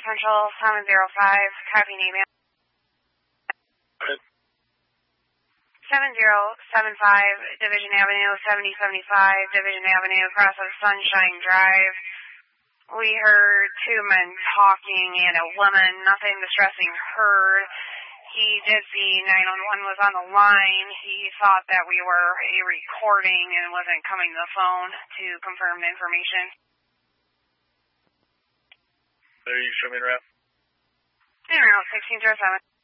Central 705, copy name. 7075 Division Avenue, 7075 Division Avenue, across of Sunshine Drive. We heard two men talking and a woman, nothing distressing heard. He did see 911 was on the line. He thought that we were a recording and wasn't coming to the phone to confirm the information. There you show me the route? In route 1607.